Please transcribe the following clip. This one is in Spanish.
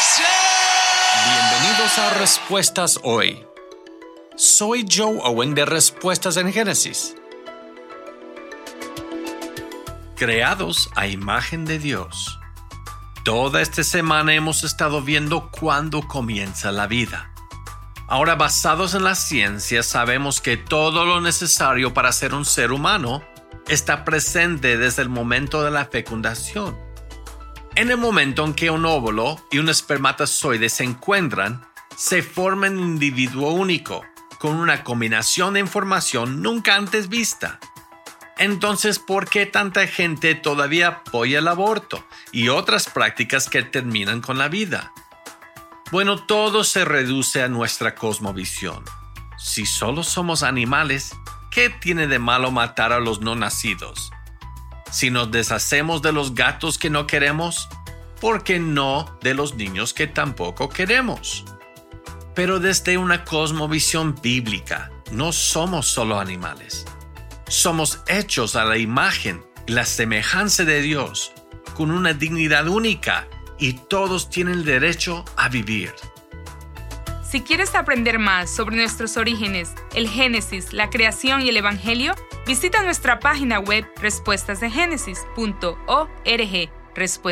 Bienvenidos a Respuestas Hoy. Soy Joe Owen de Respuestas en Génesis. Creados a imagen de Dios. Toda esta semana hemos estado viendo cuándo comienza la vida. Ahora, basados en la ciencia, sabemos que todo lo necesario para ser un ser humano está presente desde el momento de la fecundación. En el momento en que un óvulo y un espermatozoide se encuentran, se forma un individuo único, con una combinación de información nunca antes vista. Entonces, ¿por qué tanta gente todavía apoya el aborto y otras prácticas que terminan con la vida? Bueno, todo se reduce a nuestra cosmovisión. Si solo somos animales, ¿qué tiene de malo matar a los no nacidos? Si nos deshacemos de los gatos que no queremos, ¿por qué no de los niños que tampoco queremos? Pero desde una cosmovisión bíblica, no somos solo animales. Somos hechos a la imagen y la semejanza de Dios, con una dignidad única, y todos tienen el derecho a vivir. Si quieres aprender más sobre nuestros orígenes, el Génesis, la creación y el Evangelio, visita nuestra página web respuestasdegénesis.org.